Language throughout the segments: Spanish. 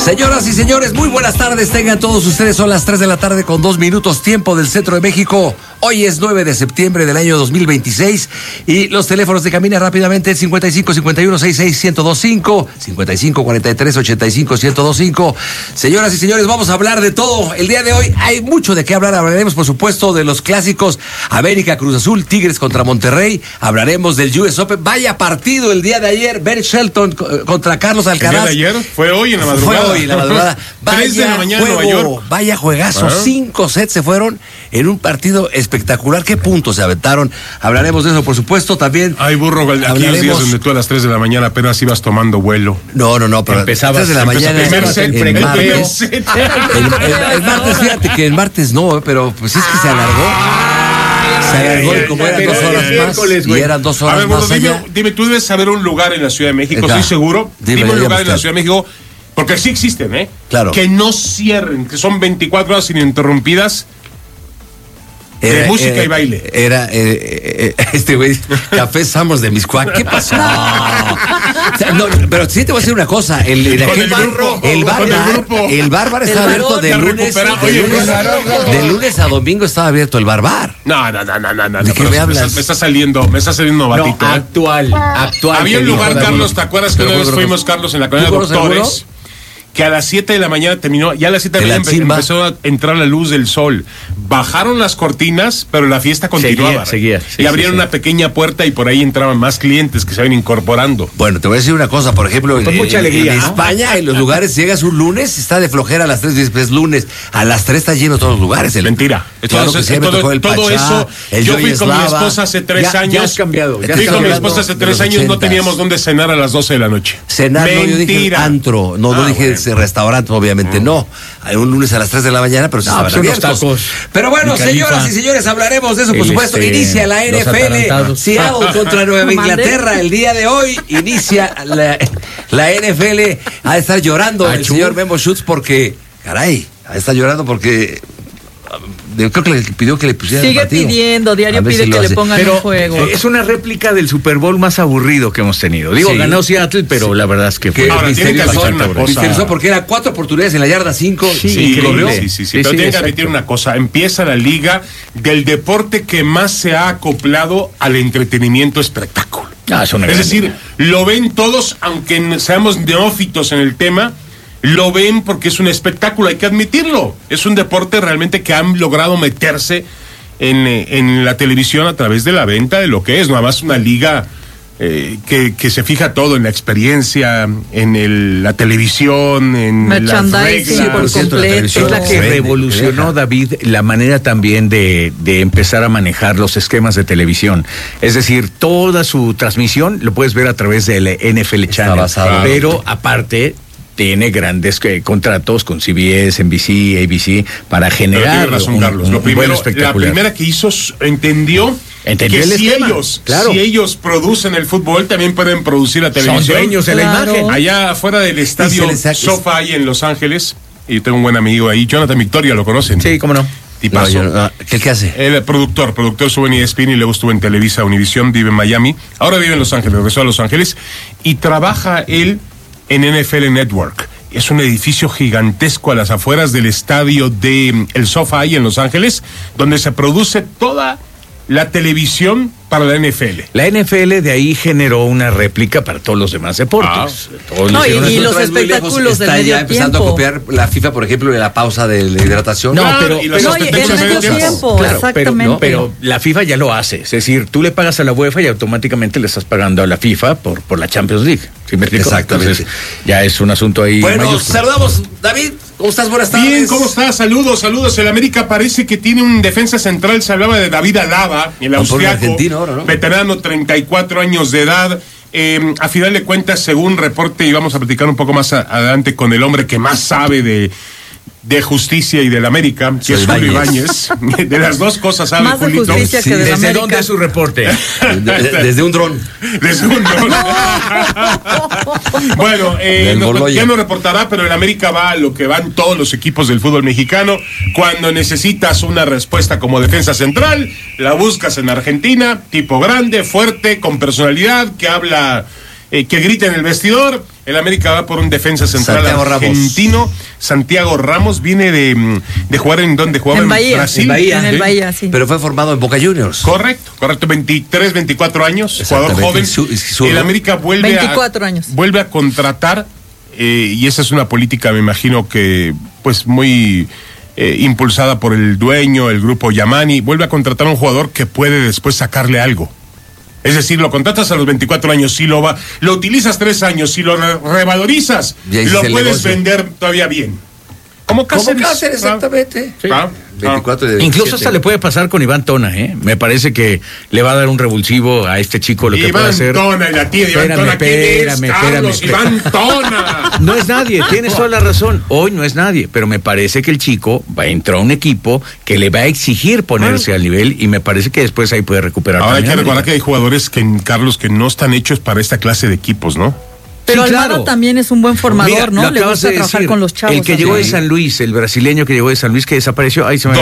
Señoras y señores, muy buenas tardes. Tengan todos ustedes, son las 3 de la tarde con 2 minutos, tiempo del centro de México. Hoy es 9 de septiembre del año 2026 y los teléfonos de cabina rápidamente: 55 51 66 1025, 55 43 85 1025. Señoras y señores, vamos a hablar de todo. El día de hoy hay mucho de qué hablar. Hablaremos, por supuesto, de los clásicos América, Cruz Azul, Tigres contra Monterrey. Hablaremos del US Open. Vaya partido el día de ayer, Ben Shelton contra Carlos Alcaraz. ¿El día de ayer? Fue hoy en la madrugada. Fue hoy en la madrugada. 3 de la mañana en Nueva York. Vaya juegazo. 5 sets se fueron en un partido espectacular. ¿Qué puntos se aventaron? Hablaremos de eso, por supuesto, también. Ay, burro, aquí los días donde tú a las 3 de la mañana apenas ibas tomando vuelo. No, pero empezabas 3 de la mañana. El martes, fíjate que el martes no, pero pues es que se alargó. Se alargó y como eran 2 horas más. Y eran 2 horas a ver, más. Dime, tú debes saber un lugar en la Ciudad de México, estoy seguro. Dime un lugar en la Ciudad de México, porque sí existen, Claro. Que no cierren, que son 24 horas ininterrumpidas. De música y baile. Era este güey, Café Samos de Miscuac. ¿Qué pasó? No, pero sí te voy a decir una cosa. El Bárbaro estaba abierto de lunes a domingo. Estaba abierto el Barbar. No. ¿De qué me hablas? Me está saliendo novatito. No, actual. Había un lugar, Carlos, ¿te acuerdas que una vez fuimos, Carlos, en la colonia de Doctores? Que a las 7 de la mañana terminó, ya a las 7 de la mañana empezó a entrar la luz del sol. Bajaron las cortinas, pero la fiesta continuaba. Seguía. Y abrieron una pequeña puerta y por ahí entraban más clientes que se iban incorporando. Bueno, te voy a decir una cosa, por ejemplo, mucha alegría, en España, en los lugares, llegas un lunes, está de flojera a las 3, es lunes, a las 3 está lleno todos los lugares. Mentira. Claro que sí, me tocó el todo Pachá, eso, yo fui con mi esposa hace 3 años. Ya has cambiado. Fui con mi esposa hace 3 años, no teníamos dónde cenar a las 12 de la noche. Cenar, no, yo dije antro, no dije restaurante, obviamente no. Un lunes a las 3 de la mañana, pero sí estaban abiertos. Pero bueno, señoras y señores, hablaremos de eso, por supuesto. Inicia la NFL, Seattle contra Nueva Inglaterra. El día de hoy inicia la NFL. Ha de estar llorando el señor Memo Schutz porque, caray, ha de estar llorando porque creo que le pidió que le pusiera Sigue el pidiendo, diario pide que le pongan en juego. Es una réplica del Super Bowl más aburrido que hemos tenido. Ganó Seattle, pero la verdad es que fue misterioso porque era 4 oportunidades en la yarda 5. Sí, pero tienen que admitir una cosa. Empieza la liga del deporte que más se ha acoplado al entretenimiento espectáculo. Es decir, lo ven todos, aunque seamos neófitos en el tema. Lo ven porque es un espectáculo, hay que admitirlo. Es un deporte realmente que han logrado meterse en la televisión a través de la venta de lo que es. Nada más una liga que se fija todo en la experiencia, en la televisión, en las reglas. Por completo. Es la que revolucionó, David, la manera también de empezar a manejar los esquemas de televisión. Es decir, toda su transmisión lo puedes ver a través del NFL Channel. Pero aparte tiene grandes contratos con CBS, NBC, ABC para generar Carlos. La primera que hizo entendió que si ellos producen el fútbol, también pueden producir la televisión. Son dueños de la imagen. Allá afuera del estadio SoFi en Los Ángeles, y tengo un buen amigo ahí, Jonathan Victoria, ¿lo conocen? Sí, cómo no. Tipazo. ¿Qué hace? El productor estuvo en ESPN y luego estuvo en Televisa Univisión, vive en Miami, ahora vive en Los Ángeles, regresó a Los Ángeles y trabaja él en NFL Network. Es un edificio gigantesco a las afueras del estadio de el SoFi en Los Ángeles, donde se produce toda la televisión para la NFL. La NFL de ahí generó una réplica para todos los demás deportes. Y los espectáculos del medio tiempo. Empezando a copiar la FIFA, por ejemplo, de la pausa de la hidratación. Pero el medio tiempo, exactamente. Pero la FIFA ya lo hace. Es decir, tú le pagas a la UEFA y automáticamente le estás pagando a la FIFA por la Champions League. ¿Sí me explico? Exactamente. Entonces, ya es un asunto ahí. Bueno, saludamos, David. ¿Cómo estás? Buenas tardes. Bien, ¿cómo estás? Saludos. El América parece que tiene un defensa central. Se hablaba de David Alaba, el austriaco, veterano, 34 años de edad. A final de cuentas, según reporte, y vamos a platicar un poco más adelante con el hombre que más sabe de justicia y del América, que es Julio Ibáñez. De las dos cosas sabe más Julito. De justicia que de ¿Desde América. dónde es su reporte? Desde un dron. Bueno, ya no reportará, pero el América va a lo que van todos los equipos del fútbol mexicano. Cuando necesitas una respuesta como defensa central, la buscas en Argentina, tipo grande, fuerte, con personalidad, que habla, que grita en el vestidor. El América va por un defensa central argentino. Santiago Ramos viene de jugar en donde jugaba en Bahía, Brasil. En el Bahía, sí. Pero fue formado en Boca Juniors. Correcto. 23, 24 años, jugador joven. El América vuelve a contratar, y esa es una política, me imagino que pues muy impulsada por el dueño, el grupo Yamani. Vuelve a contratar a un jugador que puede después sacarle algo. Es decir, lo contratas a los 24 años, si lo utilizas 3 años, si lo revalorizas, lo puedes vender todavía bien. Como Cáceres, exactamente. Sí. 24 incluso hasta le puede pasar con Iván Tona, ¿eh? Me parece que le va a dar un revulsivo a este chico lo que puede hacer. Iván Tona, la tía de Iván Tona, espérame. Iván Tona. No es nadie, tienes toda la razón. Hoy no es nadie, pero me parece que el chico va a entrar a un equipo que le va a exigir ponerse al nivel y me parece que después ahí puede recuperar. Ahora hay que recordar que hay jugadores Carlos, que no están hechos para esta clase de equipos, ¿no? Pero sí, Almada también es un buen formador, ¿no? Le gusta trabajar con los chavos. El que llegó de San Luis, el brasileño que llegó de San Luis, que desapareció. Ahí se me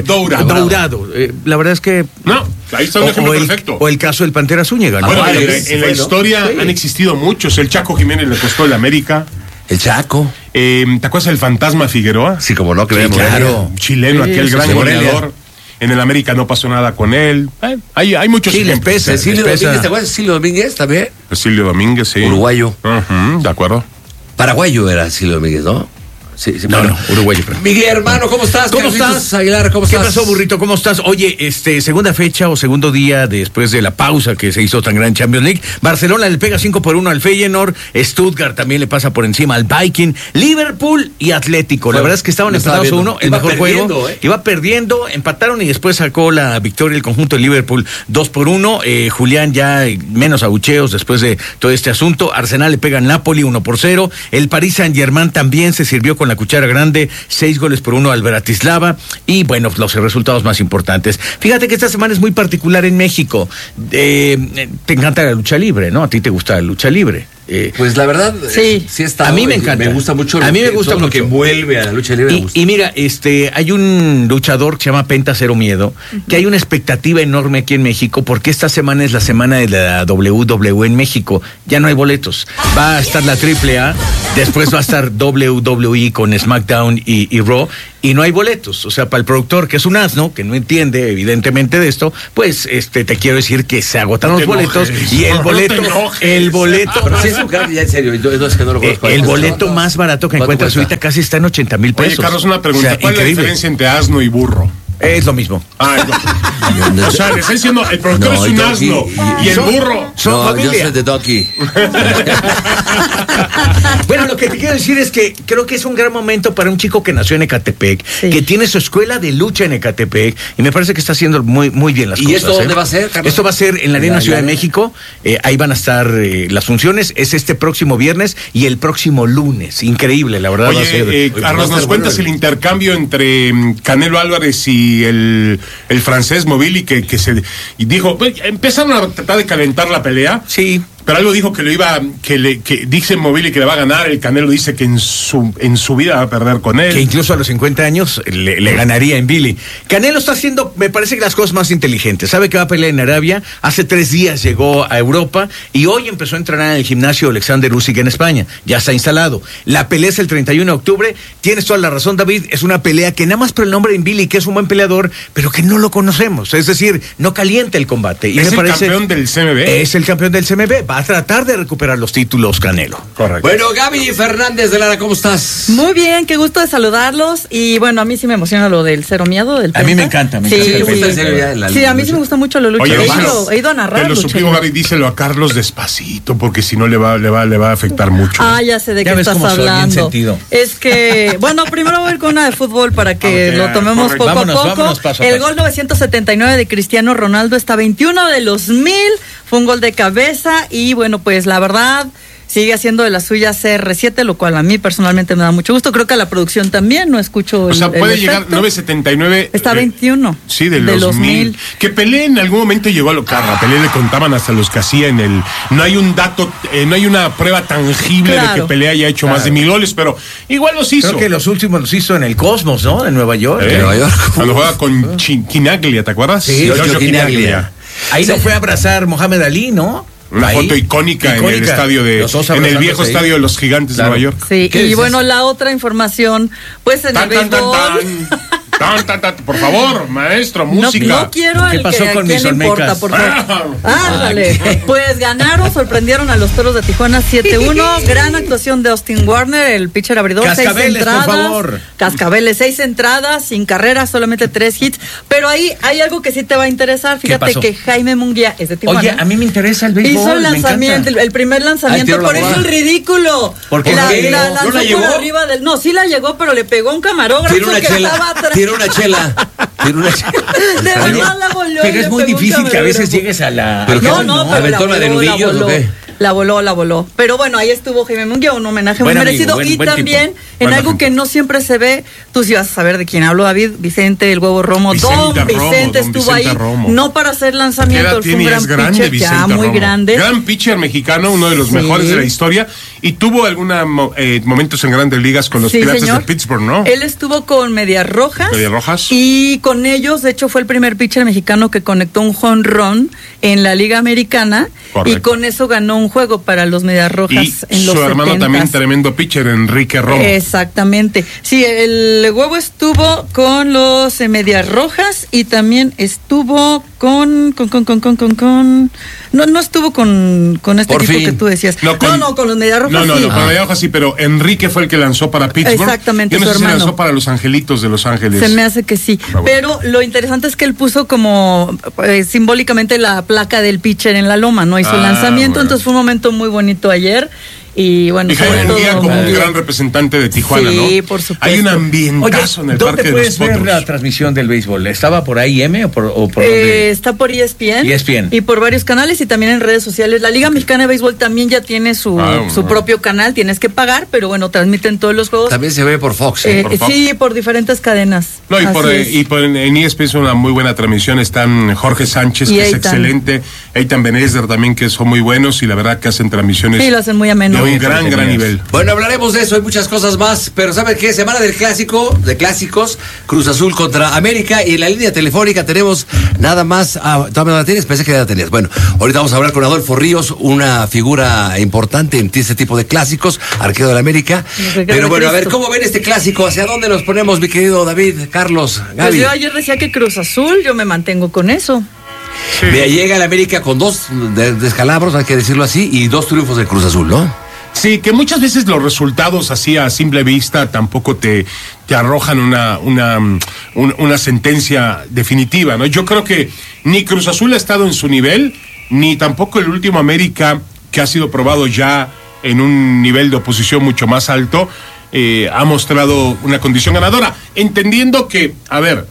Dourado. La verdad es que... No, ahí está un ejemplo perfecto. O el caso del Pantera Zúñiga, ¿no? Bueno, en la historia han existido muchos. El Chaco Jiménez le costó el América. El Chaco. ¿Te acuerdas del Fantasma Figueroa? Sí, como no, que claro. Chileno, aquel gran goleador. En el América no pasó nada con él. Hay muchos ejemplos. Cecilio Domínguez, ¿te acuerdas de Cecilio Domínguez también? Cecilio Domínguez, sí. Uruguayo. De acuerdo. Paraguayo era Cecilio Domínguez, ¿no? Sí, no, uruguayo. Miguel, hermano, ¿cómo estás? ¿Cómo estás? Aguilar, ¿cómo estás? ¿Qué pasó, burrito? ¿Cómo estás? Oye, segunda fecha o segundo día después de la pausa que se hizo tan gran Champions League. Barcelona le pega 5-1 al Feyenoord. Stuttgart también le pasa por encima al Viking. Liverpool y Atlético. La verdad es que estaban empatados 1, el mejor juego. Iba perdiendo, empataron y después sacó la victoria el conjunto de Liverpool 2-1. Julián ya menos abucheos después de todo este asunto. Arsenal le pega al Napoli 1-0. El Paris Saint-Germain también se sirvió con la cuchara grande, 6-1 al Bratislava, y bueno, los resultados más importantes. Fíjate que esta semana es muy particular en México. Te encanta la lucha libre, ¿no? A ti te gusta la lucha libre. Pues la verdad, sí está. A mí me encanta. Me gusta mucho. A mí me gusta lo que vuelve a la lucha libre. Y mira, hay un luchador que se llama Penta Cero Miedo, que hay una expectativa enorme aquí en México, porque esta semana es la semana de la WWE en México. Ya no hay boletos. Va a estar la AAA, después va a estar WWE con SmackDown y Raw, y no hay boletos. O sea, para el productor, que es un asno, que no entiende evidentemente de esto, pues te quiero decir que se agotaron los boletos y el boleto ya en serio, no es que no lo conozco. El boleto más barato que encuentras ahorita casi está en 80,000 pesos. Oye, Carlos, una pregunta. O sea, ¿cuál es la diferencia entre asno y burro? Es lo mismo. O sea, le está diciendo, el productor es un asno y el burro son familia. Yo soy de Donkey. Bueno, lo que te quiero decir es que creo que es un gran momento para un chico que nació en Ecatepec, que tiene su escuela de lucha en Ecatepec, y me parece que está haciendo muy, muy bien las cosas. ¿Y esto dónde va a ser, Carlos? Esto va a ser en la Arena Ciudad de México. Ahí van a estar las funciones. Es este próximo viernes y el próximo lunes. Increíble, la verdad. Oye, Carlos, ¿nos cuentas el intercambio entre Canelo Álvarez y el francés Movili que se dijo, empezaron a tratar de calentar la pelea? Sí. Pero algo dijo que dice Movili que le va a ganar, el Canelo dice que en su vida va a perder con él. Que incluso a los 50 años le ganaría en Billy. Canelo está haciendo, me parece que las cosas más inteligentes. Sabe que va a pelear en Arabia, hace 3 días llegó a Europa y hoy empezó a entrenar en el gimnasio Alexander Usyk en España. Ya está instalado. La pelea es el 31 de octubre. Tienes toda la razón, David. Es una pelea que nada más por el nombre de Billy, que es un buen peleador, pero que no lo conocemos. Es decir, no calienta el combate. Y es el campeón del CMB. Es el campeón del CMB. Va a tratar de recuperar los títulos Canelo. Correcto. Bueno, Gaby Fernández de Lara, ¿cómo estás? Muy bien, qué gusto de saludarlos. Y bueno, a mí sí me emociona lo del Cero Miedo. A mí me encanta. Sí, a mí sí me gusta mucho lo lucha. Oye, he ido a narrar. Te lo suplico, Gaby, díselo a Carlos despacito, porque si no le va a afectar mucho. Ya sé de qué estás hablando. Es que, bueno, primero voy a ir con una de fútbol para que lo tomemos poco a poco. El gol 979 de Cristiano Ronaldo está 21 de los 1000. Fue un gol de cabeza y bueno, pues la verdad sigue haciendo de la suya CR7, lo cual a mí personalmente me da mucho gusto. Creo que a la producción también, no escucho puede llegar 979. Está 21. Sí, de los 1000. Que Pelé en algún momento llegó a locar. A Pelé le contaban hasta los que hacía en el... No hay un dato, no hay una prueba tangible de que Pelé haya hecho más de 1000 goles, pero igual los hizo. Creo que los últimos los hizo en el Cosmos, ¿no? De Nueva York. Cuando juega con Quinaglia, ¿te acuerdas? Sí, Giorgio Quinaglia. Ahí no fue a abrazar Mohamed Ali, ¿no? Una foto icónica en el estadio en el viejo estadio de los Gigantes de Nueva York. Sí, y bueno, la otra información, pues en el béisbol. Por favor, maestro, música. No quiero ¿Qué pasó con mis Olmecas? Por favor. Ándale. Pues ganaron, sorprendieron a los Toros de Tijuana 7-1. Gran actuación de Austin Warner, el pitcher abridor. Cascabeles, 6 entradas. Por favor. Cascabeles, 6 entradas, sin carreras, solamente 3 hits. Pero ahí hay algo que sí te va a interesar. Fíjate que Jaime Munguía es de Tijuana. Oye, a mí me interesa el béisbol. Hizo el lanzamiento, el primer lanzamiento, por eso el ridículo. Porque la lanzó por arriba del. No, sí la llegó, pero le pegó un camarógrafo que estaba atrás. Tiene una chela. De verdad la voló. Pero es muy difícil que a veces llegues a la. No, aventó la de nudillos, ¿o qué? La voló. Pero bueno, ahí estuvo Jaime Munguía, un homenaje muy merecido. Y también, en algo que no siempre se ve, tú sí vas a saber de quién hablo, David, Vicente, el Huevo Romo. Don Vicente estuvo ahí, no para hacer lanzamiento, fue un gran pitcher, ya muy grande. Gran pitcher mexicano, uno de los mejores de la historia. Y tuvo algunos momentos en Grandes Ligas con los Piratas de Pittsburgh, ¿no? Él estuvo con Medias Rojas. Y con ellos, de hecho, fue el primer pitcher mexicano que conectó un home run en la Liga Americana. Correcto. Y con eso ganó un juego para los Medias Rojas en los 70s. Su hermano también, tremendo pitcher, Enrique Romo. Exactamente. Sí, el Huevo estuvo con los Medias Rojas y también estuvo con no estuvo con este equipo que tú decías. No, con los Medias Rojas. No, con los Medias Rojas sí, pero Enrique fue el que lanzó para Pittsburgh. Exactamente, yo no su sé hermano. Si lanzó para los Angelitos de Los Ángeles. Se me hace que sí. Pero lo interesante es que él puso como simbólicamente la placa del pitcher en la loma, ¿no? Hizo lanzamiento, entonces fue un momento muy bonito ayer. Y bueno, Jaime Munguía como un gran representante de Tijuana, ¿no? Sí, por supuesto. Hay un ambientazo en el Parque de los Potros. ¿Dónde puedes ver la transmisión del béisbol? ¿Estaba por ahí, o por dónde? Está por ESPN. Y por varios canales y también en redes sociales. La Liga Mexicana de Béisbol también ya tiene su propio canal. Tienes que pagar, pero bueno, transmiten todos los juegos. También se ve por Fox. Por Fox. Sí, por diferentes cadenas. No, en ESPN es una muy buena transmisión. Están Jorge Sánchez, que es excelente. Eitan Benesder también, que son muy buenos y la verdad que hacen transmisiones. Sí, lo hacen muy ameno. De un gran nivel. Bueno, hablaremos de eso y muchas cosas más, pero ¿saben qué? Semana del clásico, de clásicos, Cruz Azul contra América, y en la línea telefónica tenemos nada más. ¿Todavía no la tienes? Pensé que ya la tenías. Bueno, ahorita vamos a hablar con Adolfo Ríos, una figura importante en este tipo de clásicos, arquero de la América. Pero bueno, a ver, ¿cómo ven este clásico? ¿Hacia dónde nos ponemos, mi querido David, Carlos, Gaby? Pues yo ayer decía que Cruz Azul, yo me mantengo con eso. Sí. Llega el América con 2 descalabros, hay que decirlo así, y 2 triunfos de Cruz Azul, ¿no? Sí, que muchas veces los resultados así a simple vista tampoco te arrojan una sentencia definitiva, ¿no? Yo creo que ni Cruz Azul ha estado en su nivel, ni tampoco el último América, que ha sido probado ya en un nivel de oposición mucho más alto, ha mostrado una condición ganadora, entendiendo que, a ver,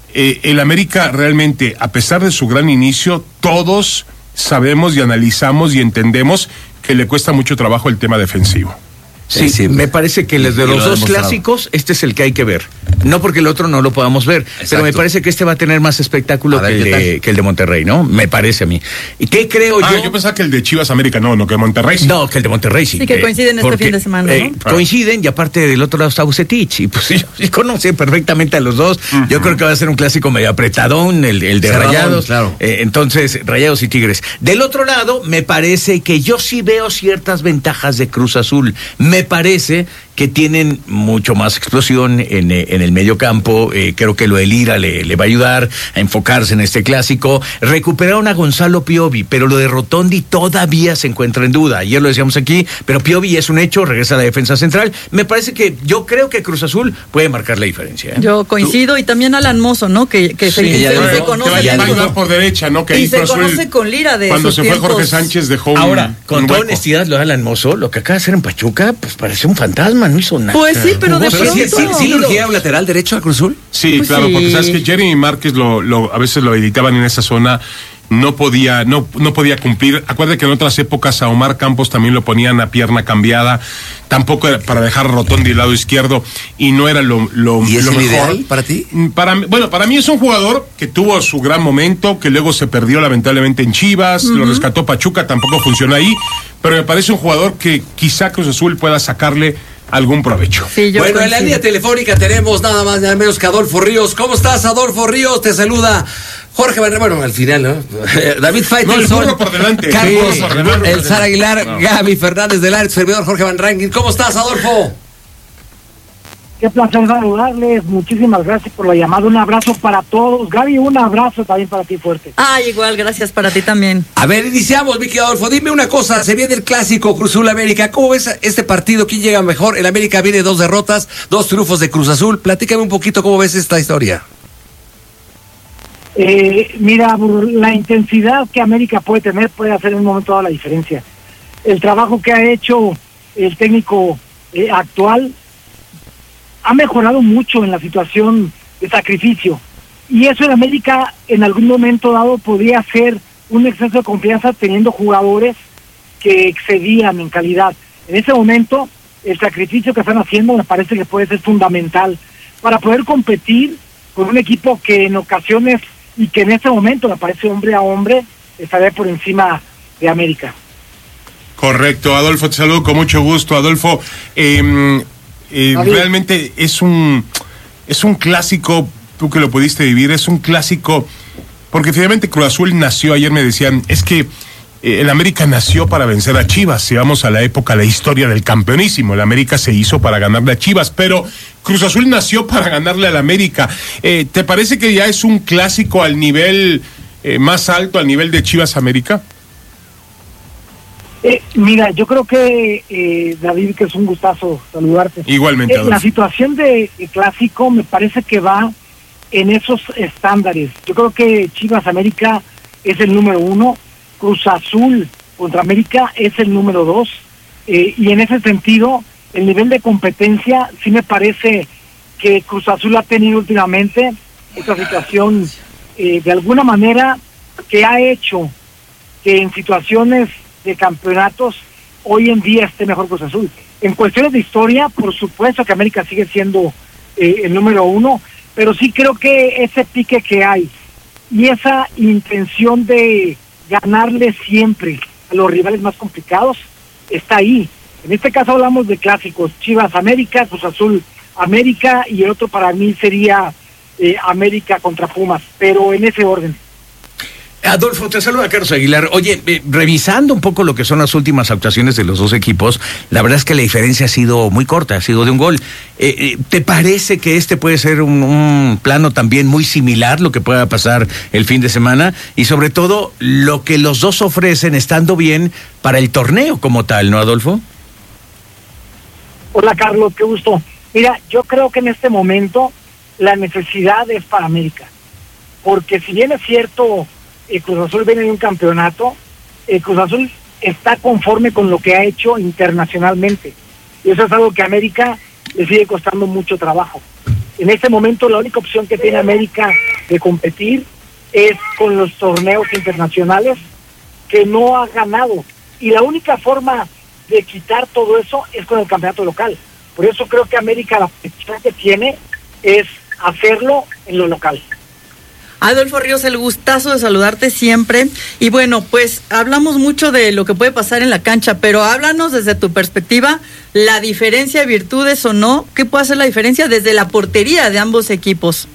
el América realmente, a pesar de su gran inicio, todos sabemos y analizamos y entendemos que le cuesta mucho trabajo el tema defensivo. Sí, me parece que de los dos clásicos, este es el que hay que ver. No porque el otro no lo podamos ver, pero me parece que este va a tener más espectáculo que el de Monterrey, ¿no? Me parece a mí. ¿Y qué creo yo? Yo pensaba que el de Chivas América no que Monterrey sí. No, que el de Monterrey sí. Sí, que coinciden este fin de semana, ¿no? Coinciden, y aparte del otro lado está Bucetich, y pues yo conoce perfectamente a los dos. Yo creo que va a ser un clásico medio apretadón, el de Cerradón, Rayados. Claro. Entonces, Rayados y Tigres. Del otro lado, me parece que yo sí veo ciertas ventajas de Cruz Azul. Me parece que tienen mucho más explosión en el medio campo. Creo que lo de Lira le va a ayudar a enfocarse en este clásico. Recuperaron a Gonzalo Piovi, pero lo de Rotondi todavía se encuentra en duda. Ayer lo decíamos aquí, pero Piovi es un hecho, regresa a la defensa central. Me parece que yo creo que Cruz Azul puede marcar la diferencia. Yo coincido, y también Alan Mozo, ¿no? Que se conoce. Va a ayudar por derecha, ¿no? Que y se conoce con Lira de cuando se fue Jorge Sánchez dejó Ahora, con toda honestidad, lo de Alan Mozo, lo que acaba de hacer en Pachuca, pues parece un fantasma, no hizo nada. Pues sí, pero de pronto. ¿Sí le urgía un lateral derecho a Cruz Azul? Sí, pues claro, porque sabes que Jeremy Márquez a veces lo habilitaban en esa zona. No podía cumplir. Acuérdate que en otras épocas a Omar Campos también lo ponían a pierna cambiada, tampoco era para dejar Rotondi del lado izquierdo, y no era lo ¿Y es lo el mejor ideal para ti? Para mí es un jugador que tuvo su gran momento, que luego se perdió lamentablemente en Chivas, lo rescató Pachuca, tampoco funcionó ahí, pero me parece un jugador que quizá Cruz Azul pueda sacarle algún provecho. Sí, bueno, en la línea telefónica tenemos nada más nada menos que Adolfo Ríos. ¿Cómo estás, Adolfo Ríos? Te saluda Jorge Van Ranking, bueno, al final, ¿no? David Faitelson. No, por delante. Carlos, el Sara Aguilar, no. Gaby Fernández del Área, servidor Jorge Van Ranking. ¿Cómo estás, Adolfo? Qué placer saludarles, muchísimas gracias por la llamada, un abrazo para todos. Gaby, un abrazo también para ti fuerte. Igual, gracias para ti también. A ver, iniciamos, Vicky Adolfo, dime una cosa, se viene el clásico Cruz Azul América, ¿cómo ves este partido? ¿Quién llega mejor? El América viene 2 derrotas, 2 triunfos de Cruz Azul, platícame un poquito cómo ves esta historia. Mira, la intensidad que América puede tener puede hacer en un momento dado la diferencia. El trabajo que ha hecho el técnico actual ha mejorado mucho en la situación de sacrificio. Y eso en América en algún momento dado podría ser un exceso de confianza teniendo jugadores que excedían en calidad. En ese momento, el sacrificio que están haciendo me parece que puede ser fundamental para poder competir con un equipo que en ocasiones y que en ese momento me parece hombre a hombre estaría por encima de América. Correcto, Adolfo, te saludo con mucho gusto, Adolfo. Realmente es un clásico, tú que lo pudiste vivir, es un clásico, porque finalmente Cruz Azul nació, ayer me decían, es que el América nació para vencer a Chivas, si vamos a la época, la historia del campeonísimo, el América se hizo para ganarle a Chivas, pero Cruz Azul nació para ganarle al América. ¿Te parece que ya es un clásico al nivel más alto, al nivel de Chivas América? Mira, yo creo que, David, que es un gustazo saludarte. Igualmente. La situación de clásico me parece que va en esos estándares. Yo creo que Chivas América es el número 1, Cruz Azul contra América es el número 2, y en ese sentido, el nivel de competencia sí me parece que Cruz Azul ha tenido últimamente esta situación, de alguna manera, que ha hecho que en situaciones de campeonatos hoy en día esté mejor Cruz Azul. En cuestiones de historia, por supuesto que América sigue siendo el número 1, pero sí creo que ese pique que hay y esa intención de ganarle siempre a los rivales más complicados está ahí. En este caso hablamos de clásicos, Chivas América, Cruz Azul América, y el otro para mí sería América contra Pumas, pero en ese orden. Adolfo, te saluda Carlos Aguilar. Oye, revisando un poco lo que son las últimas actuaciones de los dos equipos, la verdad es que la diferencia ha sido muy corta, ha sido de un gol. ¿Te parece que este puede ser un plano también muy similar, lo que pueda pasar el fin de semana? Y sobre todo, lo que los dos ofrecen estando bien para el torneo como tal, ¿no, Adolfo? Hola, Carlos, qué gusto. Mira, yo creo que en este momento la necesidad es para América, porque si bien es cierto, Cruz Azul viene de un campeonato, Cruz Azul está conforme con lo que ha hecho internacionalmente, y eso es algo que a América le sigue costando mucho trabajo. En este momento la única opción que tiene América de competir es con los torneos internacionales que no ha ganado, y la única forma de quitar todo eso es con el campeonato local. Por eso creo que América la opción que tiene es hacerlo en lo local. Adolfo Ríos, el gustazo de saludarte siempre. Y bueno, pues hablamos mucho de lo que puede pasar en la cancha, pero háblanos desde tu perspectiva, la diferencia de virtudes o no, ¿qué puede hacer la diferencia desde la portería de ambos equipos?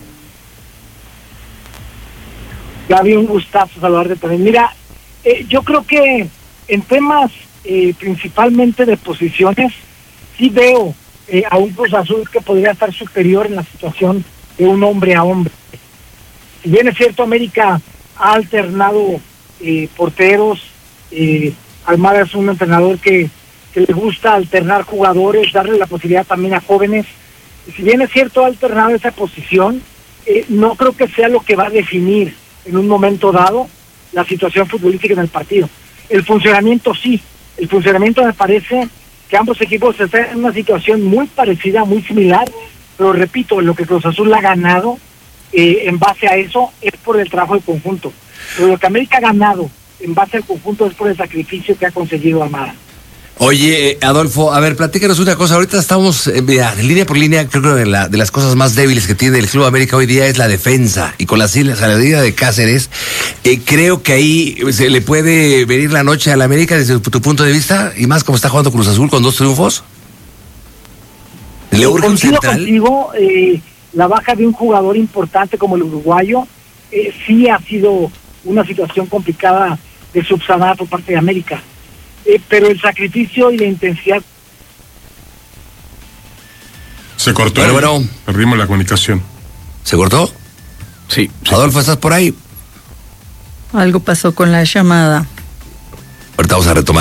Gaby, un gustazo saludarte también. Mira, yo creo que en temas principalmente de posiciones, sí veo a un Cruz Azul que podría estar superior en la situación de un hombre a hombre. Si bien es cierto, América ha alternado porteros, Almada es un entrenador que le gusta alternar jugadores, darle la posibilidad también a jóvenes. Y si bien es cierto, ha alternado esa posición, no creo que sea lo que va a definir en un momento dado la situación futbolística en el partido. El funcionamiento sí, el funcionamiento me parece que ambos equipos están en una situación muy parecida, muy similar, pero repito, lo que Cruz Azul ha ganado en base a eso es por el trabajo de conjunto, pero lo que América ha ganado en base al conjunto es por el sacrificio que ha conseguido Almada. Oye, Adolfo, a ver, platícanos una cosa. Ahorita estamos, mira, línea por línea, creo que de las cosas más débiles que tiene el Club América hoy día es la defensa, y con la salida de Cáceres, creo que ahí se le puede venir la noche a la América desde tu punto de vista, y más como está jugando Cruz Azul con 2 triunfos. ¿Le urge un central? Contigo, la baja de un jugador importante como el uruguayo sí ha sido una situación complicada de subsanar por parte de América. Pero el sacrificio y la intensidad... Se cortó. Bueno. Perdimos la comunicación. ¿Se cortó? Sí. Adolfo, ¿estás por ahí? Algo pasó con la llamada. Ahorita vamos a retomar.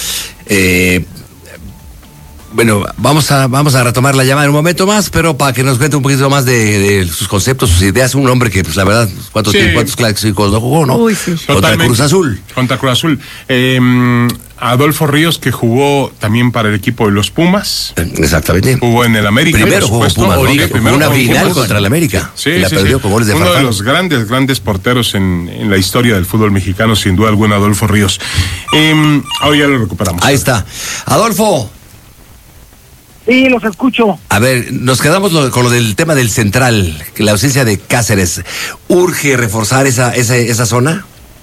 Bueno, vamos a retomar la llamada en un momento más, pero para que nos cuente un poquito más de sus conceptos, sus ideas. Un hombre que, pues la verdad, ¿cuántos clásicos no jugó, no? Uy, sí. Contra Cruz Azul. Contra Cruz Azul. Adolfo Ríos, que jugó también para el equipo de los Pumas. Exactamente. Jugó en el América. Primero jugó Pumas, ¿no? Una final contra el América. Sí, la perdió con goles de Uno de los grandes porteros en la historia del fútbol mexicano, sin duda alguna, Adolfo Ríos. Hoy ya lo recuperamos. Ahí está. Adolfo. Sí, los escucho. A ver, nos quedamos con lo del tema del central, la ausencia de Cáceres. ¿Urge reforzar esa zona?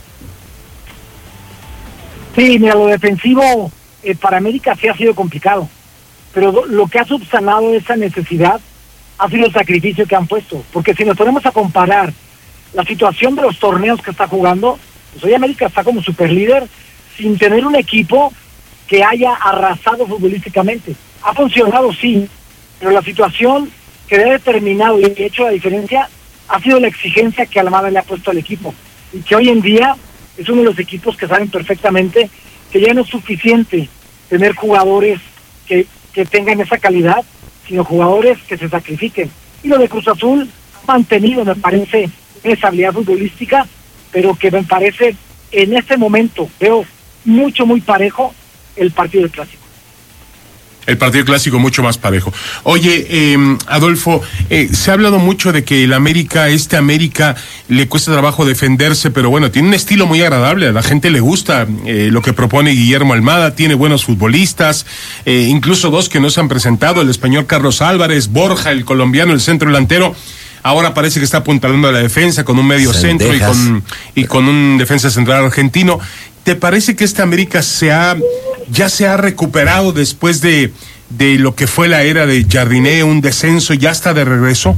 Sí, mira, lo defensivo para América sí ha sido complicado, pero lo que ha subsanado esa necesidad ha sido el sacrificio que han puesto, porque si nos ponemos a comparar la situación de los torneos que está jugando, pues hoy América está como superlíder sin tener un equipo que haya arrasado futbolísticamente. Ha funcionado, sí, pero la situación que ha determinado y hecho la diferencia ha sido la exigencia que Almada le ha puesto al equipo, y que hoy en día es uno de los equipos que saben perfectamente que ya no es suficiente tener jugadores que tengan esa calidad, sino jugadores que se sacrifiquen. Y lo de Cruz Azul ha mantenido, me parece, esa habilidad futbolística, pero que me parece, en este momento, veo muy parejo el partido del Clásico. El partido clásico mucho más parejo. Oye, Adolfo, se ha hablado mucho de que el América le cuesta trabajo defenderse, pero bueno, tiene un estilo muy agradable, a la gente le gusta lo que propone Guillermo Almada, tiene buenos futbolistas, incluso dos que no se han presentado, el español Carlos Álvarez, Borja, el colombiano, el centro delantero. Ahora parece que está apuntalando a la defensa con un medio centro y con un defensa central argentino. ¿Te parece que América ya se ha recuperado después de lo que fue la era de Jardiné, un descenso, ya está de regreso?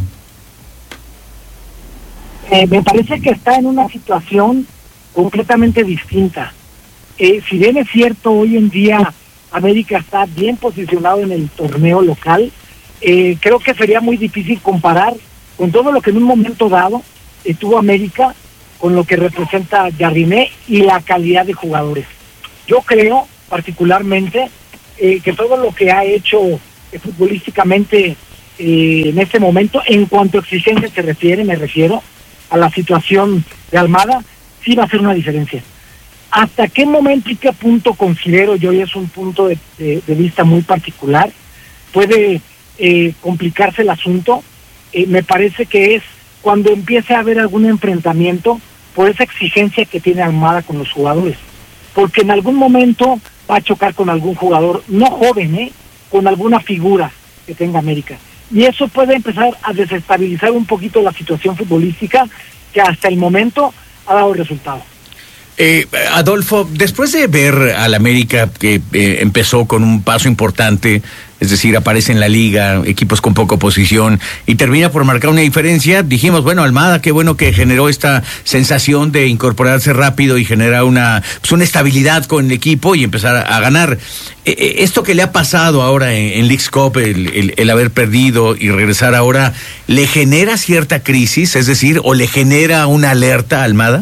Me parece que está en una situación completamente distinta. Si bien es cierto, hoy en día América está bien posicionado en el torneo local, creo que sería muy difícil comparar con todo lo que en un momento dado tuvo América con lo que representa Jardiné y la calidad de jugadores. Yo creo particularmente que todo lo que ha hecho futbolísticamente en este momento, en cuanto a exigencia se refiere, me refiero a la situación de Almada, sí va a ser una diferencia. ¿Hasta qué momento y qué punto considero yo, y es un punto de vista muy particular, puede complicarse el asunto? Me parece que es cuando empiece a haber algún enfrentamiento por esa exigencia que tiene Almada con los jugadores, porque en algún momento va a chocar con algún jugador, no joven, con alguna figura que tenga América, y eso puede empezar a desestabilizar un poquito la situación futbolística que hasta el momento ha dado resultado. Adolfo, después de ver al América que empezó con un paso importante, es decir, aparece en la liga, equipos con poca oposición, y termina por marcar una diferencia, dijimos, bueno, Almada, qué bueno que generó esta sensación de incorporarse rápido y generar una estabilidad con el equipo y empezar a ganar. Esto que le ha pasado ahora en Leagues Cup, el haber perdido y regresar ahora, ¿le genera cierta crisis? Es decir, ¿o le genera una alerta a Almada?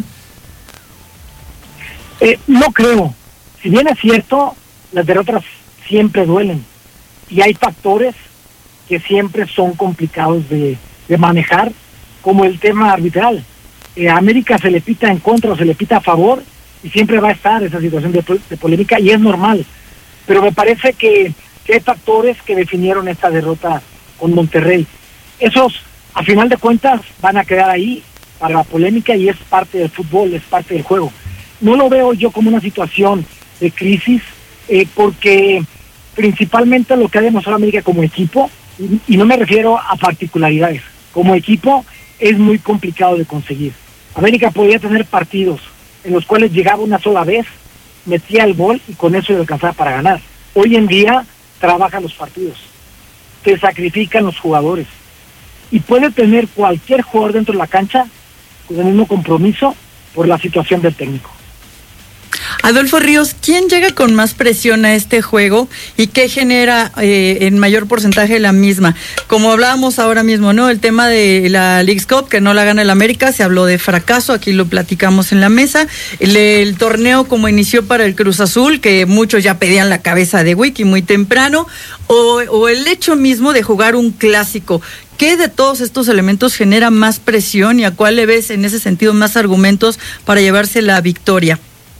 No creo. Si bien es cierto, las derrotas siempre duelen y hay factores que siempre son complicados de manejar, como el tema arbitral. A América se le pita en contra o se le pita a favor y siempre va a estar esa situación de polémica y es normal. Pero me parece que hay factores que definieron esta derrota con Monterrey. Esos, a final de cuentas, van a quedar ahí para la polémica y es parte del fútbol, es parte del juego. No lo veo yo como una situación de crisis, porque principalmente lo que ha demostrado América como equipo, y no me refiero a particularidades, como equipo es muy complicado de conseguir. América podía tener partidos en los cuales llegaba una sola vez, metía el gol y con eso le alcanzaba para ganar. Hoy en día trabajan los partidos, se sacrifican los jugadores, y puede tener cualquier jugador dentro de la cancha con el mismo compromiso por la situación del técnico. Adolfo Ríos, ¿quién llega con más presión a este juego y qué genera en mayor porcentaje la misma? Como hablábamos ahora mismo, ¿no? El tema de la Leagues Cup, que no la gana el América, se habló de fracaso, aquí lo platicamos en la mesa. El torneo como inició para el Cruz Azul, que muchos ya pedían la cabeza de Wiki muy temprano, o el hecho mismo de jugar un clásico. ¿Qué de todos estos elementos genera más presión y a cuál le ves en ese sentido más argumentos para llevarse la victoria?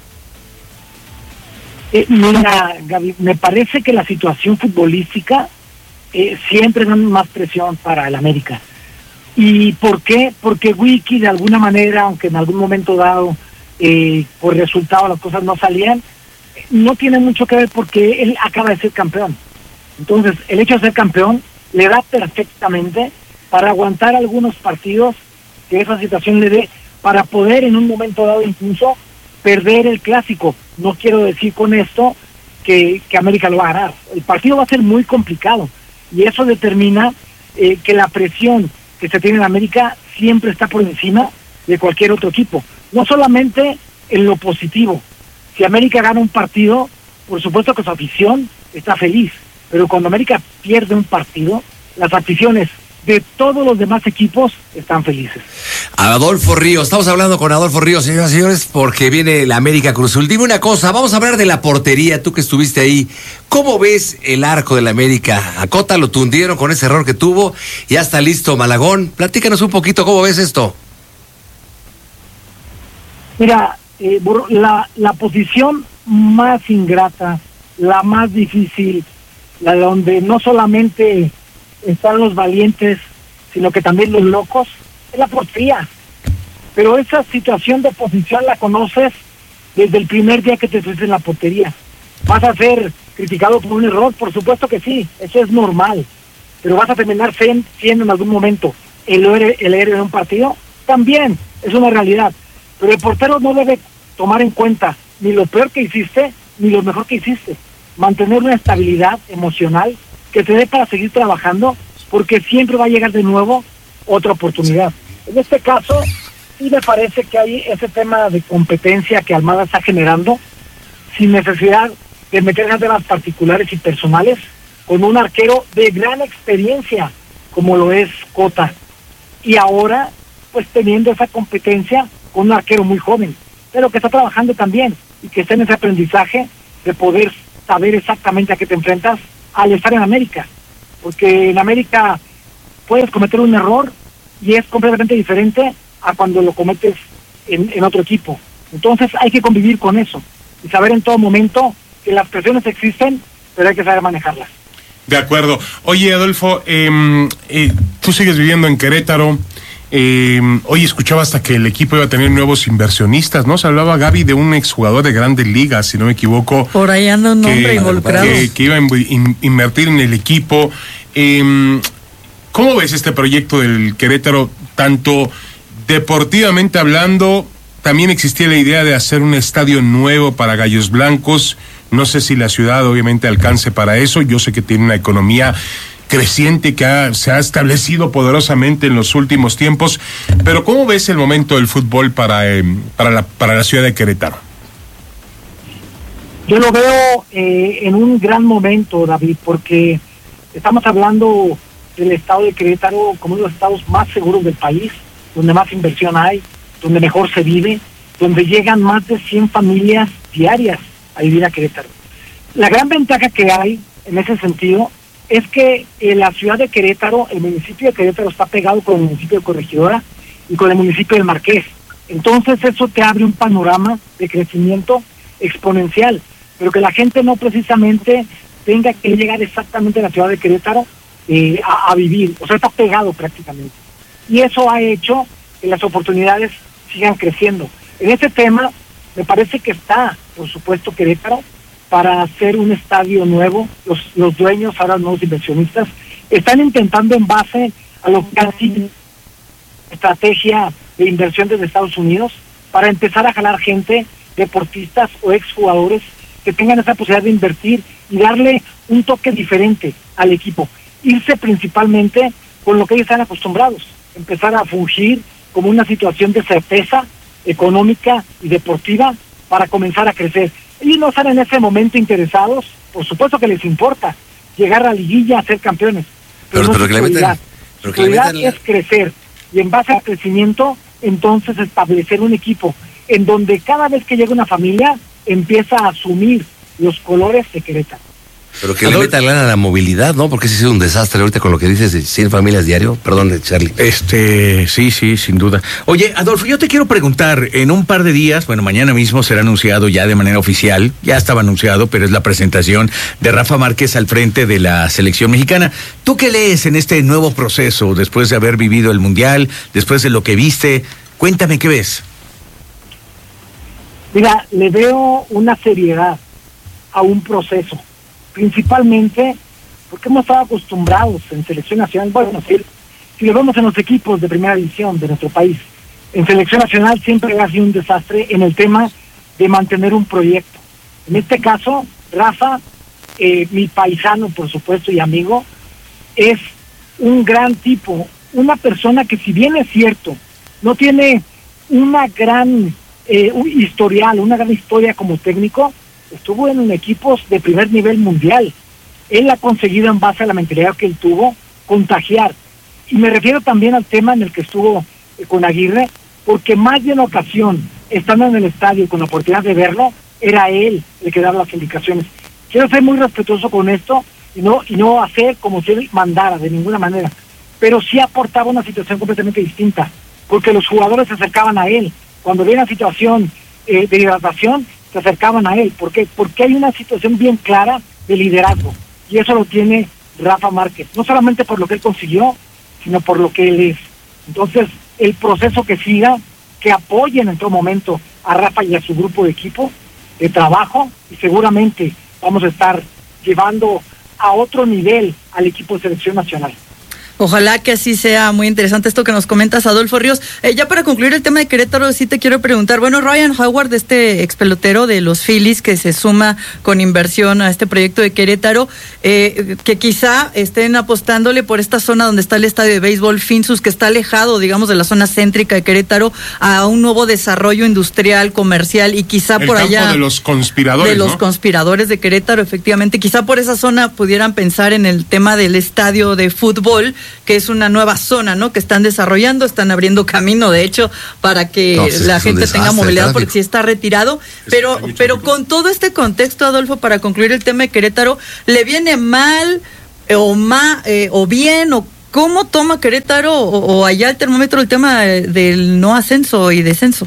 Mira, Gaby, me parece que la situación futbolística siempre da más presión para el América. ¿Y por qué? Porque Wiki, de alguna manera, aunque en algún momento dado, por resultado las cosas no salían, no tiene mucho que ver porque él acaba de ser campeón. Entonces, el hecho de ser campeón le da perfectamente para aguantar algunos partidos que esa situación le dé, para poder en un momento dado incluso perder el clásico. No quiero decir con esto que América lo va a ganar. El partido va a ser muy complicado y eso determina que la presión que se tiene en América siempre está por encima de cualquier otro equipo. No solamente en lo positivo. Si América gana un partido, por supuesto que su afición está feliz, pero cuando América pierde un partido, las aficiones de todos los demás equipos están felices. Adolfo Ríos, estamos hablando con Adolfo Ríos, señoras y señores, porque viene la América Cruz Azul. Dime una cosa, vamos a hablar de la portería, tú que estuviste ahí. ¿Cómo ves el arco de la América? A Cota lo tundieron con ese error que tuvo, ya está listo Malagón. Platícanos un poquito, ¿cómo ves esto? Mira, la posición más ingrata, la más difícil, la de donde no solamente están los valientes, sino que también los locos, es la portería. Pero esa situación de posición la conoces desde el primer día que te subes en la portería. ¿Vas a ser criticado por un error? Por supuesto que sí, eso es normal. Pero ¿vas a terminar siendo en algún momento el héroe de un partido? También, es una realidad. Pero el portero no debe tomar en cuenta ni lo peor que hiciste, ni lo mejor que hiciste. Mantener una estabilidad emocional que te dé para seguir trabajando, porque siempre va a llegar de nuevo otra oportunidad. En este caso, sí me parece que hay ese tema de competencia que Almada está generando, sin necesidad de meter en temas particulares y personales, con un arquero de gran experiencia, como lo es Cota. Y ahora, pues teniendo esa competencia con un arquero muy joven, pero que está trabajando también, y que está en ese aprendizaje de poder saber exactamente a qué te enfrentas al estar en América, porque en América puedes cometer un error y es completamente diferente a cuando lo cometes en otro equipo. Entonces hay que convivir con eso y saber en todo momento que las presiones existen, pero hay que saber manejarlas. De acuerdo. Oye, Adolfo, tú sigues viviendo en Querétaro. Hoy escuchaba hasta que el equipo iba a tener nuevos inversionistas, ¿no? Se hablaba, Gaby, de un exjugador de Grandes Ligas, si no me equivoco. Por ahí anda un nombre involucrado. Que iba a invertir en el equipo. ¿Cómo ves este proyecto del Querétaro? Tanto deportivamente hablando, también existía la idea de hacer un estadio nuevo para Gallos Blancos. No sé si la ciudad obviamente alcance para eso. Yo sé que tiene una economía creciente que se ha establecido poderosamente en los últimos tiempos, pero ¿cómo ves el momento del fútbol para la ciudad de Querétaro? Yo lo veo en un gran momento, David, porque estamos hablando del estado de Querétaro como uno de los estados más seguros del país, donde más inversión hay, donde mejor se vive, donde llegan más de 100 familias diarias a vivir a Querétaro. La gran ventaja que hay en ese sentido es que la ciudad de Querétaro, el municipio de Querétaro está pegado con el municipio de Corregidora y con el municipio del Marqués. Entonces eso te abre un panorama de crecimiento exponencial, pero que la gente no precisamente tenga que llegar exactamente a la ciudad de Querétaro a vivir, o sea, está pegado prácticamente. Y eso ha hecho que las oportunidades sigan creciendo. En este tema, me parece que está, por supuesto, Querétaro para hacer un estadio nuevo. Los dueños, ahora nuevos inversionistas, están intentando en base a lo que ha sido estrategia de inversión desde Estados Unidos para empezar a jalar gente, deportistas o exjugadores que tengan esa posibilidad de invertir y darle un toque diferente al equipo. Irse principalmente con lo que ellos están acostumbrados, empezar a fungir como una situación de certeza económica y deportiva para comenzar a crecer. Ellos no están en ese momento interesados, por supuesto que les importa llegar a la liguilla, a ser campeones, pero no su prioridad. Su prioridad es crecer, y en base al crecimiento, entonces establecer un equipo en donde cada vez que llega una familia empieza a asumir los colores de Querétaro. Pero que le metan lana a la movilidad, ¿no? Porque ese ha sido un desastre ahorita con lo que dices de 100 familias diario. Perdón, Charlie. Sí, sin duda. Oye, Adolfo, yo te quiero preguntar, en un par de días, bueno, mañana mismo será anunciado ya de manera oficial, ya estaba anunciado, pero es la presentación de Rafa Márquez al frente de la selección mexicana. ¿Tú qué lees en este nuevo proceso, después de haber vivido el Mundial, después de lo que viste? Cuéntame, ¿qué ves? Mira, le veo una seriedad a un proceso, principalmente porque hemos estado acostumbrados en selección nacional, bueno, si lo vemos en los equipos de primera división de nuestro país, en selección nacional siempre ha sido un desastre en el tema de mantener un proyecto. En este caso, Rafa, mi paisano, por supuesto, y amigo, es un gran tipo, una persona que, si bien es cierto, no tiene una gran historial, una gran historia como técnico, estuvo en equipos de primer nivel mundial. Él ha conseguido, en base a la mentalidad que él tuvo, contagiar. Y me refiero también al tema en el que estuvo con Aguirre, porque más de una ocasión, estando en el estadio con la oportunidad de verlo, era él el que daba las indicaciones. Quiero ser muy respetuoso con esto y no hacer como si él mandara de ninguna manera, pero sí aportaba una situación completamente distinta, porque los jugadores se acercaban a él. Cuando había una situación de hidratación, se acercaban a él. ¿Por qué? Porque hay una situación bien clara de liderazgo, y eso lo tiene Rafa Márquez, no solamente por lo que él consiguió, sino por lo que él es. Entonces, el proceso que siga, que apoyen en todo momento a Rafa y a su grupo de equipo de trabajo, y seguramente vamos a estar llevando a otro nivel al equipo de selección nacional. Ojalá que así sea. Muy interesante esto que nos comentas, Adolfo Ríos. Ya para concluir el tema de Querétaro, sí te quiero preguntar, bueno, Ryan Howard, este ex pelotero de los Phillies, que se suma con inversión a este proyecto de Querétaro, que quizá estén apostándole por esta zona donde está el estadio de béisbol Finsus, que está alejado, digamos, de la zona céntrica de Querétaro, a un nuevo desarrollo industrial, comercial, y quizá por allá de los conspiradores, de los conspiradores de Querétaro, efectivamente, quizá por esa zona pudieran pensar en el tema del estadio de fútbol, que es una nueva zona, ¿no? Que están desarrollando, están abriendo camino, de hecho, para que la gente tenga movilidad, porque sí está retirado. Pero con todo este contexto, Adolfo, para concluir el tema de Querétaro, ¿le viene mal o bien, o cómo toma Querétaro o allá el termómetro el tema del no ascenso y descenso?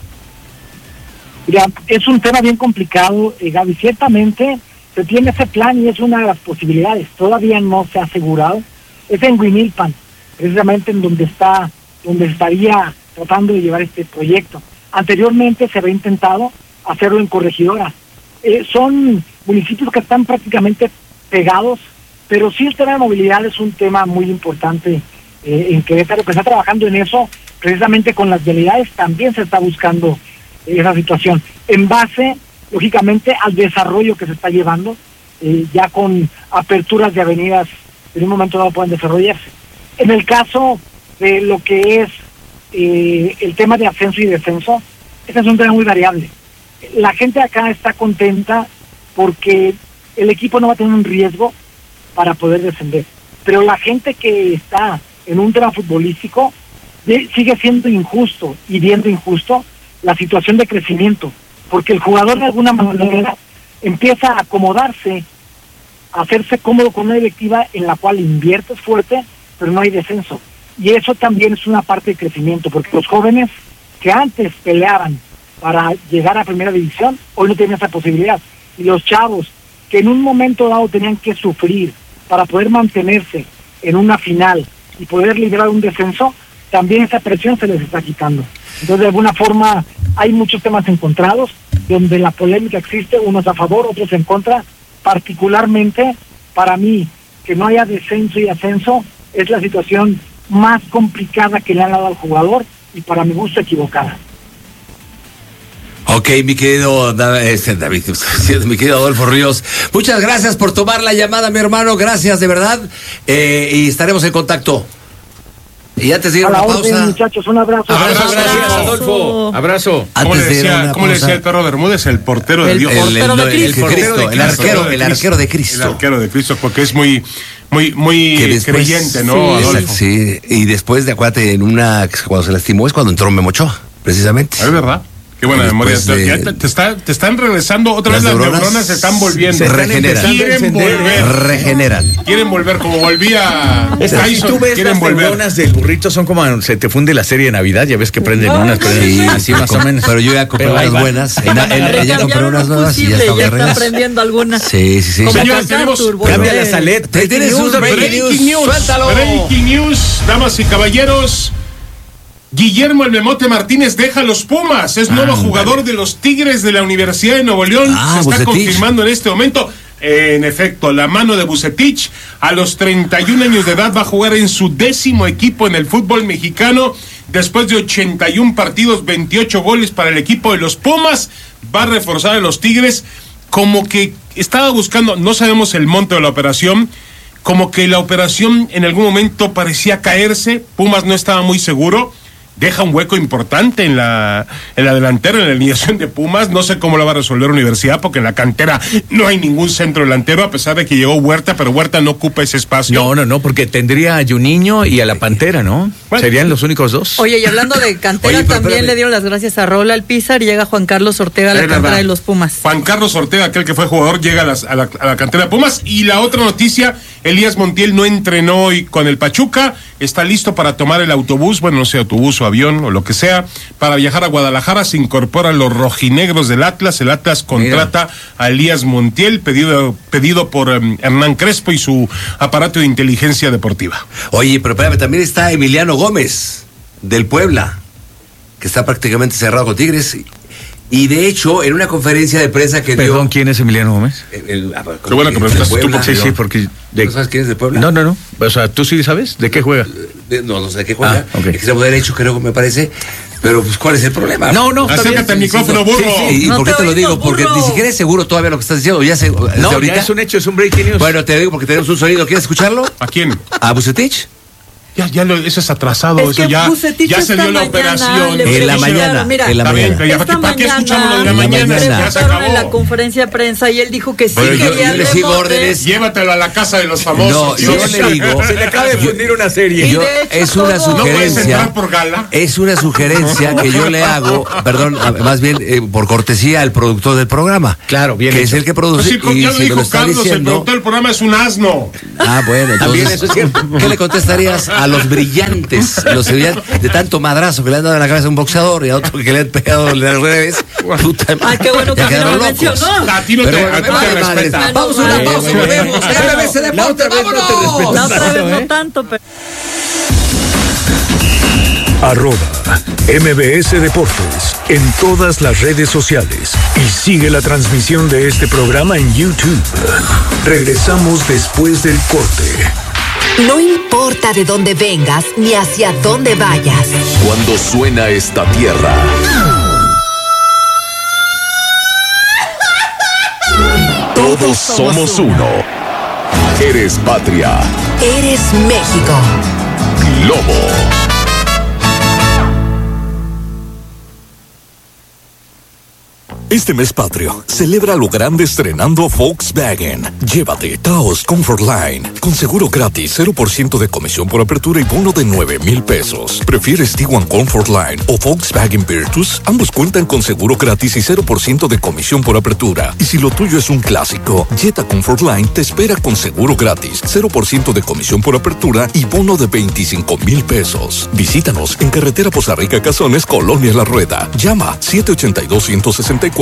Mira, es un tema bien complicado, Gaby. Ciertamente se tiene ese plan y es una de las posibilidades. Todavía no se ha asegurado. Es en Huimilpan, precisamente en donde estaría tratando de llevar este proyecto. Anteriormente se había intentado hacerlo en Corregidora. Son municipios que están prácticamente pegados, pero sí el tema de movilidad es un tema muy importante en Querétaro, que está trabajando en eso, precisamente con las vialidades también se está buscando esa situación, en base, lógicamente, al desarrollo que se está llevando, ya con aperturas de avenidas en un momento dado pueden desarrollarse. En el caso de lo que es el tema de ascenso y descenso, este es un tema muy variable. La gente acá está contenta porque el equipo no va a tener un riesgo para poder descender, pero la gente que está en un tema futbolístico sigue siendo injusto y viendo injusto la situación de crecimiento, porque el jugador de alguna manera empieza a acomodarse, hacerse cómodo con una directiva en la cual inviertes fuerte, pero no hay descenso. Y eso también es una parte de crecimiento, porque los jóvenes que antes peleaban para llegar a primera división, hoy no tienen esa posibilidad. Y los chavos que en un momento dado tenían que sufrir para poder mantenerse en una final y poder liberar un descenso, también esa presión se les está quitando. Entonces, de alguna forma, hay muchos temas encontrados, donde la polémica existe, unos a favor, otros en contra. Particularmente, para mí, que no haya descenso y ascenso, es la situación más complicada que le han dado al jugador, y para mi gusto equivocada. Ok, mi querido David, mi querido Adolfo Ríos, muchas gracias por tomar la llamada, mi hermano, gracias de verdad, y estaremos en contacto. Y antes de ir a una pausa. Muchachos, un abrazo. Gracias, Adolfo. Abrazo. ¿Cómo le decía el perro Bermúdez? El portero de Dios. El arquero de Cristo. El arquero de Cristo, porque es muy creyente, ¿no, Adolfo? Sí, y después de, acuérdate, cuando se lastimó es cuando entró Memo Ochoa, precisamente. Es verdad. Qué buena memoria. Te están regresando otra vez, las neuronas se están volviendo. Regeneran. Quieren volver como volvía Tyson. Si tú ves las neuronas del burrito, son como se te funde la serie de Navidad, ya ves que prenden unas, así más o menos. Pero yo ya compré unas buenas. Ella compró unas nuevas y ya está aprendiendo algunas. Sí. Señores, tenemos cambia la salet. Breaking news, damas y caballeros. Guillermo El Memote Martínez deja los Pumas, es nuevo jugador de los Tigres de la Universidad de Nuevo León, se está confirmando en este momento. En efecto, la mano de Vucetich, a los 31 años de edad va a jugar en su 10º equipo en el fútbol mexicano, después de 81 partidos, 28 goles para el equipo de los Pumas, va a reforzar a los Tigres, como que estaba buscando, no sabemos el monto de la operación, como que la operación en algún momento parecía caerse, Pumas no estaba muy seguro, deja un hueco importante en la delantera, en la alineación de Pumas. No sé cómo lo va a resolver Universidad, porque en la cantera no hay ningún centro delantero, a pesar de que llegó Huerta, pero Huerta no ocupa ese espacio. No, porque tendría a Juninho y a la Pantera, ¿no? Bueno, serían los únicos dos. Oye, y hablando de cantera, también le dieron las gracias a Raúl Alpizar y llega Juan Carlos Ortega a la cantera de los Pumas. Juan Carlos Ortega, aquel que fue jugador, llega a la cantera de Pumas. Y la otra noticia, Elías Montiel no entrenó hoy con el Pachuca, está listo para tomar el autobús, bueno, no sé, autobús o avión o lo que sea, para viajar a Guadalajara. Se incorpora a los rojinegros del Atlas. El Atlas contrata a Elías Montiel, pedido por Hernán Crespo y su aparato de inteligencia deportiva. Oye, pero espérame, también está Emiliano Gómez, del Puebla, que está prácticamente cerrado con Tigres. Y de hecho, en una conferencia de prensa que dio... Perdón, ¿quién es Emiliano Gómez? Qué bueno que preguntas tú, porque sí, porque... ¿No sabes quién es del Puebla? No. O sea, ¿tú sí sabes de qué juega? No sé de qué juega. Okay. Extremo derecho, creo que me parece. Pero, pues, ¿cuál es el problema? No. Acércate al micrófono, burro. Sí. ¿Y por qué te lo digo? Porque ni siquiera es seguro todavía lo que estás diciendo. Ya es un hecho, es un breaking news. Bueno, te digo porque tenemos un sonido. ¿Quieres escucharlo? ¿A quién? ¿A Vucetich? Eso es atrasado, eso ya se dio la operación. En la mañana. ¿Para qué escuchamos lo de la mañana? Ya se acabó. En la conferencia de prensa y él dijo que sí quería yo le sigo órdenes. Llévatelo a la casa de los famosos. No, yo le digo. Se le acaba de fundir una serie. Es una sugerencia. ¿No puedes entrar por gala? Es una sugerencia que yo le hago, perdón, más bien por cortesía al productor del programa. Claro, bien. Que es el que produce. Y ya lo dijo Carlos, el productor del programa es un asno. Bueno, entonces, ¿qué le contestarías a los brillantes, de tanto madrazo que le han dado en la cabeza a un boxeador y a otro que le han pegado al revés? Ay, qué bueno que me lo mencionó. A ti no te respeta. Vamos a una pausa, volvemos. MBS Deportes, vámonos. La otra vez no tanto, pero... @MBS Deportes en todas las redes sociales y sigue la transmisión de este programa en YouTube. Regresamos después del corte. No importa de dónde vengas ni hacia dónde vayas. Cuando suena esta tierra, todos somos uno. Eres patria. Eres México. Lobo. Este mes patrio, celebra lo grande estrenando Volkswagen. Llévate Taos Comfortline, con seguro gratis, 0% de comisión por apertura y bono de 9,000 pesos. ¿Prefieres Tiguan Comfortline o Volkswagen Virtus? Ambos cuentan con seguro gratis y 0% de comisión por apertura. Y si lo tuyo es un clásico, Jetta Comfortline te espera con seguro gratis, 0% de comisión por apertura y bono de 25,000 pesos. Visítanos en Carretera Poza Rica Cazones, Colonia La Rueda. Llama 782-164-9001.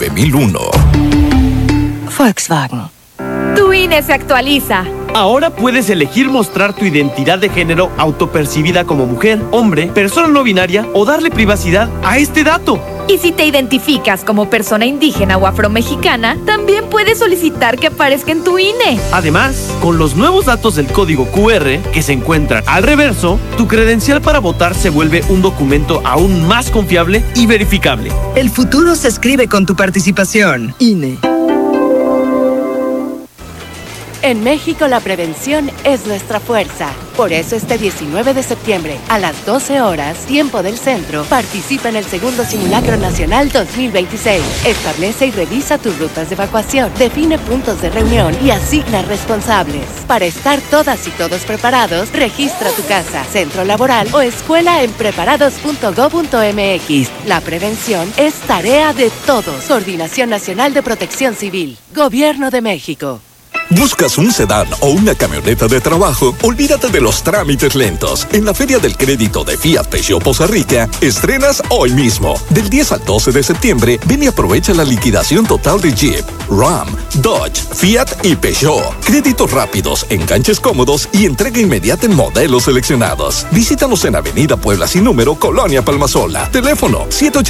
Volkswagen. Tu INE se actualiza. Ahora puedes elegir mostrar tu identidad de género autopercibida como mujer, hombre, persona no binaria o darle privacidad a este dato. Y si te identificas como persona indígena o afromexicana, también puedes solicitar que aparezca en tu INE. Además, con los nuevos datos del código QR que se encuentran al reverso, tu credencial para votar se vuelve un documento aún más confiable y verificable. El futuro se escribe con tu participación. INE. En México la prevención es nuestra fuerza. Por eso este 19 de septiembre, a las 12 horas, tiempo del centro, participa en el segundo Simulacro Nacional 2026. Establece y revisa tus rutas de evacuación, define puntos de reunión y asigna responsables. Para estar todas y todos preparados, registra tu casa, centro laboral o escuela en preparados.gov.mx. La prevención es tarea de todos. Coordinación Nacional de Protección Civil. Gobierno de México. ¿Buscas un sedán o una camioneta de trabajo? Olvídate de los trámites lentos. En la Feria del Crédito de Fiat Peugeot Poza Rica, estrenas hoy mismo. Del 10 al 12 de septiembre, ven y aprovecha la liquidación total de Jeep, Ram, Dodge, Fiat y Peugeot. Créditos rápidos, enganches cómodos y entrega inmediata en modelos seleccionados. Visítanos en Avenida Puebla sin número, Colonia Palmasola. Teléfono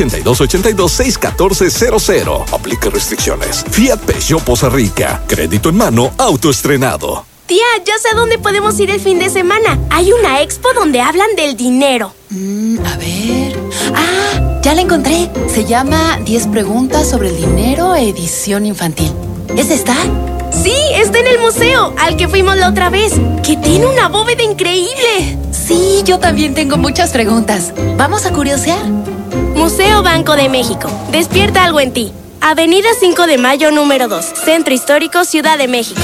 782-82-61400. Aplica restricciones. Fiat Peugeot Poza Rica. Crédito en mano, autoestrenado. Tía, ya sé a dónde podemos ir el fin de semana. Hay una expo donde hablan del dinero. A ver... ¡Ah! Ya la encontré. Se llama 10 preguntas sobre el dinero, edición infantil. ¿Es esta? Sí, está en el museo, al que fuimos la otra vez, que tiene una bóveda increíble. Sí, yo también tengo muchas preguntas. ¿Vamos a curiosear? Museo Banco de México. Despierta algo en ti. Avenida 5 de Mayo, número 2. Centro Histórico, Ciudad de México.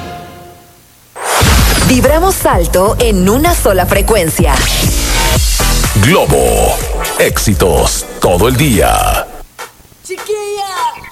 Vibramos alto en una sola frecuencia. Globo. Éxitos todo el día.